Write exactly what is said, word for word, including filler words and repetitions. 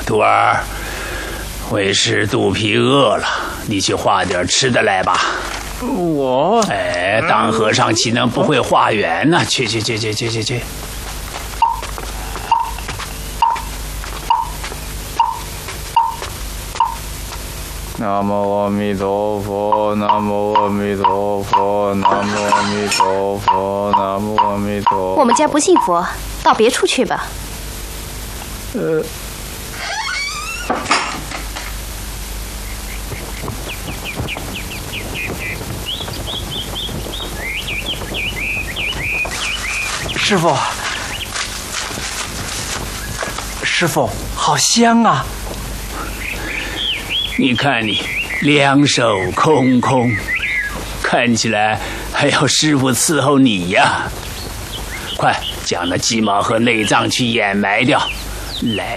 徒儿，为师肚皮饿了，你去化点吃的来吧。 我哎，当和尚岂能不会化缘呢？去去去去去去去。 南无阿弥陀佛，南无阿弥陀佛，南无阿弥陀佛，南无阿弥陀佛。 我们家不信佛，到别处去吧。 呃。师傅，师傅，好香啊！ 你看你两手空空，看起来还要师傅伺候你呀！快将那鸡毛和内脏去掩埋掉，来